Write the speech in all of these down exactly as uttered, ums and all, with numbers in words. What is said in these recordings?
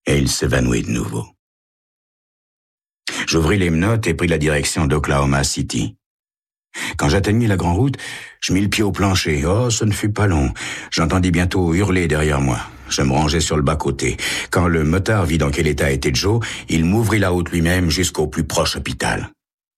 et il s'évanouit de nouveau. J'ouvris les menottes et pris la direction d'Oklahoma City. Quand j'atteignis la grande route, je mis le pied au plancher. Oh, ce ne fut pas long. J'entendis bientôt hurler derrière moi. Je me rangeai sur le bas-côté. Quand le motard vit dans quel état était Joe, il m'ouvrit la route lui-même jusqu'au plus proche hôpital.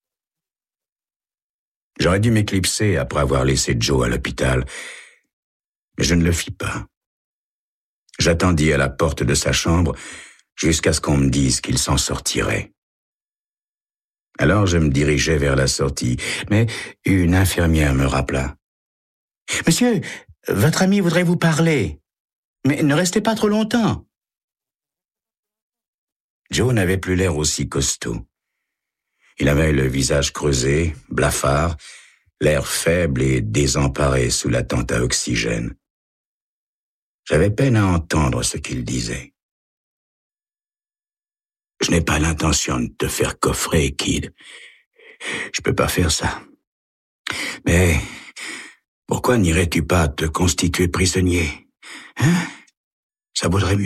J'aurais dû m'éclipser après avoir laissé Joe à l'hôpital, mais je ne le fis pas. J'attendis à la porte de sa chambre jusqu'à ce qu'on me dise qu'il s'en sortirait. Alors je me dirigeai vers la sortie, mais une infirmière me rappela. « Monsieur, votre ami voudrait vous parler, mais ne restez pas trop longtemps. » Joe n'avait plus l'air aussi costaud. Il avait le visage creusé, blafard, l'air faible et désemparé sous la tente à oxygène. J'avais peine à entendre ce qu'il disait. « Je n'ai pas l'intention de te faire coffrer, Kid. Je peux pas faire ça. Mais pourquoi n'irais-tu pas te constituer prisonnier? Hein? Ça vaudrait mieux. »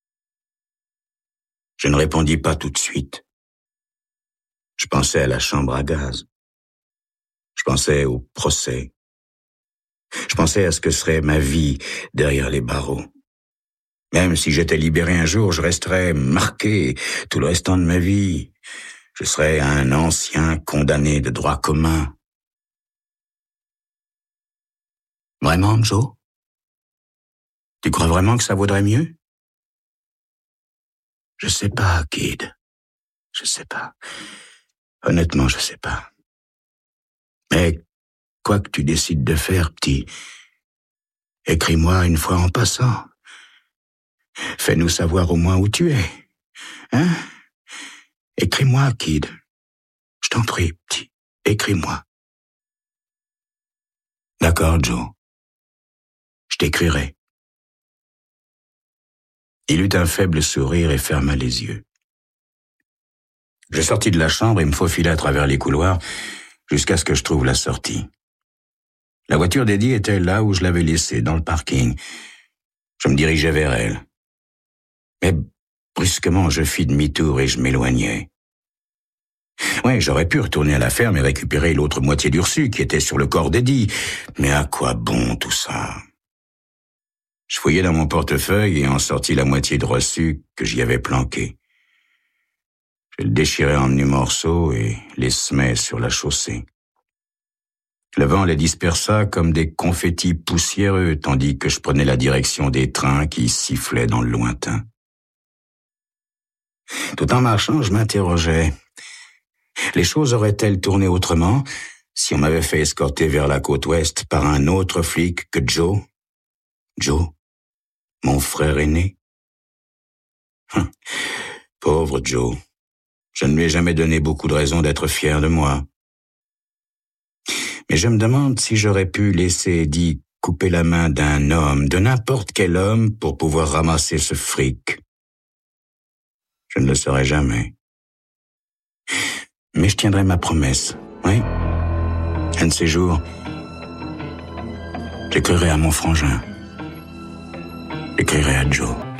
Je ne répondis pas tout de suite. Je pensais à la chambre à gaz. Je pensais au procès. Je pensais à ce que serait ma vie derrière les barreaux. Même si j'étais libéré un jour, je resterais marqué tout le restant de ma vie. Je serais un ancien condamné de droit commun. Vraiment, Joe? Tu crois vraiment que ça vaudrait mieux? Je sais pas, Kid. Je sais pas. Honnêtement, je sais pas. Mais quoi que tu décides de faire, petit, écris-moi une fois en passant. Fais-nous savoir au moins où tu es. Hein? Écris-moi, Kid. Je t'en prie, petit. Écris-moi. D'accord, Joe. Je t'écrirai. Il eut un faible sourire et ferma les yeux. Je sortis de la chambre et me faufilai à travers les couloirs jusqu'à ce que je trouve la sortie. La voiture d'Eddie était là où je l'avais laissée, dans le parking. Je me dirigeais vers elle. Mais brusquement, je fis demi-tour et je m'éloignai. Ouais, j'aurais pu retourner à la ferme et récupérer l'autre moitié du reçu qui était sur le corps d'Eddie. Mais à quoi bon tout ça? Je fouillai dans mon portefeuille et en sortis la moitié de reçu que j'y avais planqué. Je le déchirai en petits morceaux et les semai sur la chaussée. Le vent les dispersa comme des confettis poussiéreux tandis que je prenais la direction des trains qui sifflaient dans le lointain. Tout en marchant, je m'interrogeais. Les choses auraient-elles tourné autrement si on m'avait fait escorter vers la côte ouest par un autre flic que Joe? Joe, mon frère aîné? Hum, pauvre Joe. Je ne lui ai jamais donné beaucoup de raisons d'être fier de moi. Mais je me demande si j'aurais pu laisser Eddie couper la main d'un homme, de n'importe quel homme, pour pouvoir ramasser ce fric. Je ne le saurai jamais. Mais je tiendrai ma promesse, oui. Un de ces jours, j'écrirai à mon frangin. J'écrirai à Joe.